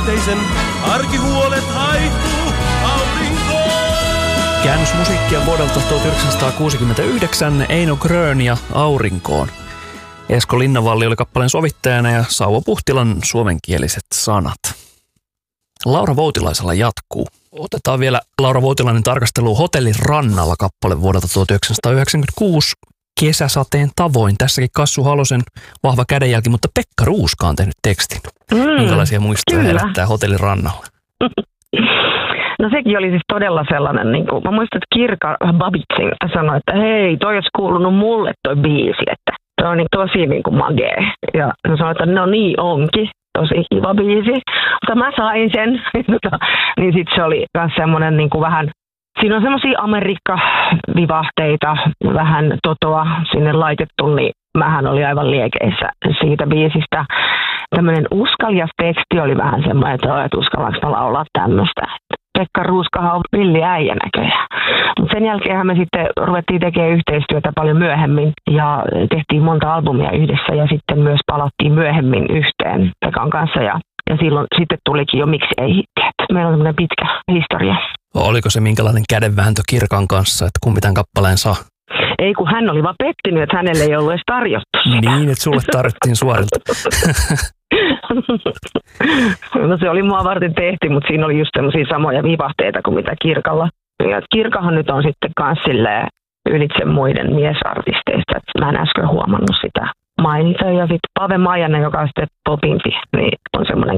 yhteisen arkihuolet haihtuu aurinkoon. Käännösmusiikkia vuodelta 1969 Eino Grön ja Aurinkoon. Esko Linnanvalli oli kappaleen sovittajana ja Sauvo Puhtilan suomenkieliset sanat. Laura Voutilaisella jatkuu. Otetaan vielä Laura Voutilainen tarkastelu Hotellin rannalla kappale vuodelta 1996. Kesäsateen tavoin. Tässäkin Kassu Halosen vahva kädenjälki, mutta Pekka Ruuska on tehnyt tekstin. Minkälaisia muistoja herättää Hotellin rannalla? No sekin oli siis todella sellainen, niin kuin, mä muistan, että Kirka Babitsin sanoi, että hei, toi olisi kuulunut mulle toi biisi, että toi on niin tosi niin kuin magee. Ja mä sanoin, että no niin onkin, tosi kiva biisi, mutta mä sain sen. Niin sitten se oli myös semmoinen niin kuin vähän, siinä on semmoisia Amerikka-vivahteita, vähän totoa sinne laitettu, niin mähän oli aivan liekeissä siitä biisistä. Tämmöinen uskaljas teksti oli vähän semmoinen, että uskallanko mä laulaa tämmöistä. Pekka Ruuskahan on villi äijä näköjään. Mutta sen jälkeenhän me sitten ruvettiin tekemään yhteistyötä paljon myöhemmin ja tehtiin monta albumia yhdessä ja sitten myös palattiin myöhemmin yhteen Pekan kanssa ja silloin sitten tulikin jo Miksi ei hittiä. Meillä on semmoinen pitkä historia. Oliko se minkälainen kädenvääntö Kirkan kanssa, että kumpi tämän kappaleen saa? Ei, kun hän oli vaan pettynyt, että hänelle ei ollut edes tarjottu sitä. Niin, että sulle tarjottiin suorilta. No se oli mua varten tehty, mutta siinä oli just semmoisia samoja vivahteita kuin mitä Kirkalla. Ja Kirkahan nyt on sitten kans silleen ylitse muiden miesartisteista, että mä en äsken huomannut sitä mainita. Ja sitten Pave Maijanen, joka on sitten popimpi, niin on semmoinen